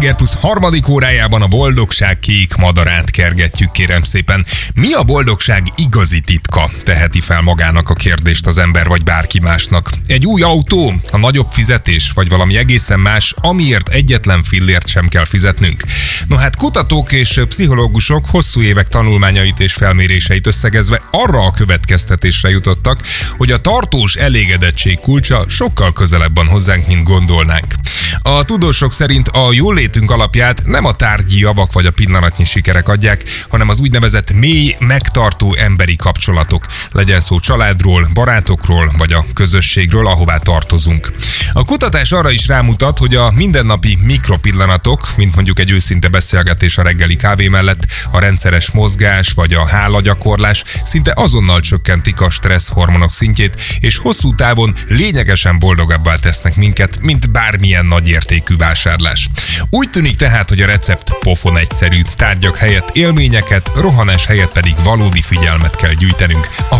reggel plusz harmadik órájában a boldogság kék madarát kergetjük, kérem szépen. Mi a boldogság igazi titka? Teheti fel magának a kérdést az ember vagy bárki másnak. Egy új autó, a nagyobb fizetés, vagy valami egészen más, amiért egyetlen fillért sem kell fizetnünk? No hát kutatók és pszichológusok hosszú évek tanulmányait és felméréseit összegezve arra a következtetésre jutottak, hogy a tartós elégedettség kulcsa sokkal közelebb van hozzánk, mint gondolnánk. A tudósok szerint a jólétünk alapját nem a tárgyi javak vagy a pillanatnyi sikerek adják, hanem az úgynevezett mély, megtartó emberi kapcsolatok. Legyen szó családról, barátokról vagy a közösségről, ahová tartozunk. A kutatás arra is rámutat, hogy a mindennapi mikropillanatok, mint mondjuk egy őszinte beszélgetés a reggeli kávé mellett, a rendszeres mozgás vagy a hálagyakorlás szinte azonnal csökkentik a stressz hormonok szintjét, és hosszú távon lényegesen boldogabbá tesznek minket, mint bármilyen nagyértékű vásárlás. Úgy tűnik tehát, hogy a recept pofon egyszerű. Tárgyak helyett élményeket, rohanás helyett pedig valódi figyelmet kell gyűjtenünk a